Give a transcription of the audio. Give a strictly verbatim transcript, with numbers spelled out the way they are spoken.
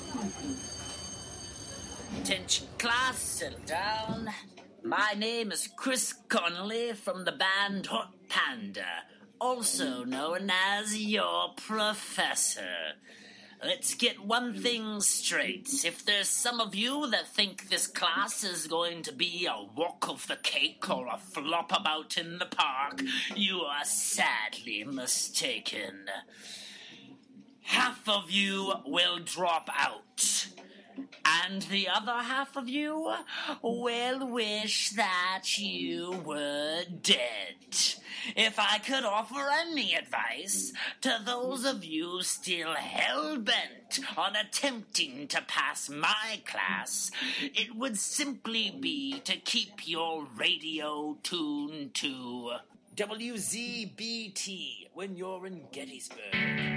Attention class, settle down. My name is Chris Connolly from the band Hot Panda, also known as your professor. Let's get one thing straight. If there's some of you that think this class is going to be a walk of the cake or a flop about in the park, you are sadly mistaken. Half of you will drop out, and the other half of you will wish that you were dead. If I could offer any advice to those of you still hell-bent on attempting to pass my class, it would simply be to keep your radio tuned to W Z B T when you're in Gettysburg.